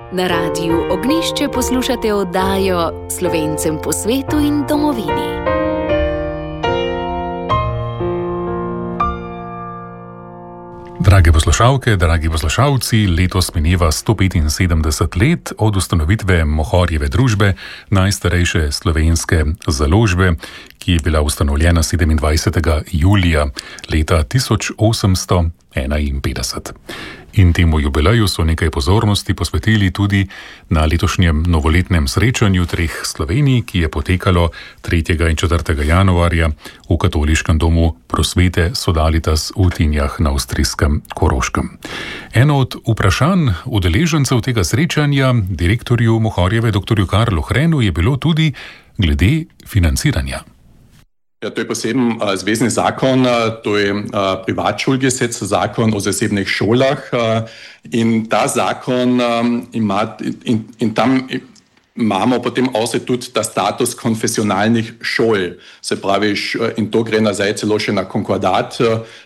Na Radiu Ognjišče poslušate oddajo Slovencem po svetu in domovini. Drage poslušalke, dragi poslušalci, letos mineva 175 let od ustanovitve Mohorjeve družbe, najstarejše slovenske založbe, ki je bila ustanovljena 27. julija leta 1851. In temu jubileju so nekaj pozornosti posvetili tudi na letošnjem novoletnem srečanju treh Slovenij, ki je potekalo 3. in 4. januarja v Katoliškem domu prosvete Sodalitas v Tinjah na avstrijskem Koroškem. Eno od vprašanj udeležencev tega srečanja, direktorju Mohorjeve, dr. Karlu Hrenu, je bilo tudi glede financiranja. Ja, to je poseben zvezni zakon, to je Privatschulgesetz, zakon o zasebnih šolah, in ta zakon ima, in tam imamo potem også tudi ta status konfesionalnih šol, se pravi, in to gre nazaj celo še na konkordat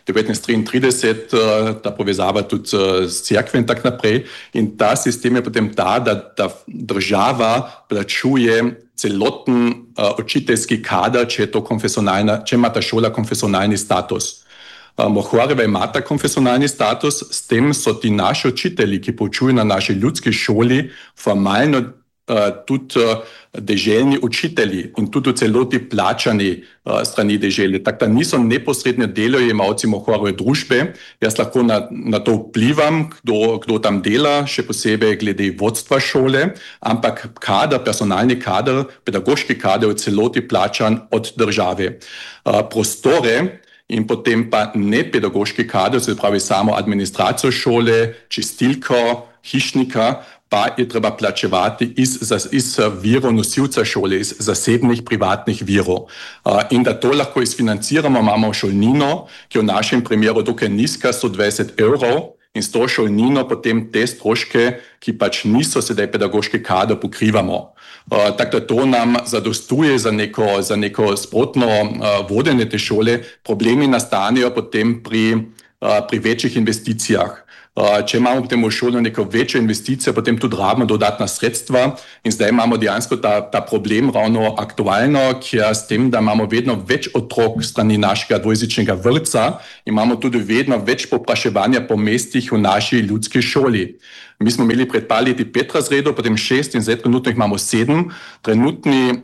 1933, ta povezava tudi s cerkve in tak naprej, in ta sistem je potem ta, da država plačuje celoten učiteljski kader, če ima ta šola konfesionalni status. Mohorjeva ima ta konfesionalni status, s tem so ti naši učitelji, ki poučujejo na naši ljudski šoli, formalno tudi deželni učitelji in tudi v celoti plačani strani deželje. Tako da niso neposredni delojemalci Mohorjeve družbe. Jaz lahko na to vplivam, kdo tam dela, še posebej glede vodstva šole, ampak personalni kader, pedagoški kader je v celoti plačan od države. Prostore in potem pa ne pedagoški kader, se pravi samo administracijo šole, čistilko, hišnika, pa je treba plačevati iz virov nosilca šole, iz zasebnih privatnih virov. In da to lahko izfinanciramo, imamo šolnino, ki je v našem primeru dokaj nizka, 120 €, in s to šolnino potem te stroške, ki pač niso sedaj pedagoški kader, pokrivamo. Tako da to nam zadostuje za neko sprotno vodenje te šole. Problemi nastanejo potem pri večjih investicijah. Če imamo potem v šoli neko večjo investicijo, potem tudi rabimo dodatna sredstva, in zdaj imamo dejansko ta problem ravno aktualno, kjer s tem, da imamo vedno več otrok strani našega dvojezičnega vrtca, imamo tudi vedno več povpraševanja po mestih v naši ljudski šoli. Mi smo imeli pred par leti 5 razredov, potem 6 in zdaj trenutno jih imamo 7. Trenutni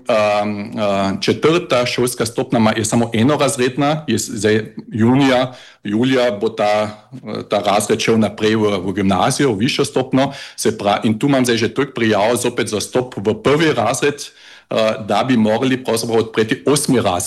4. šolska stopnja je samo enorazredna, je zdaj julija bo ta razred šel naprej v gimnazijo, v višjo stopnjo, in tu imam zdaj že toliko prijav zopet za stop v 1. razred, da bi morali pravzaprav odpreti 8. razred.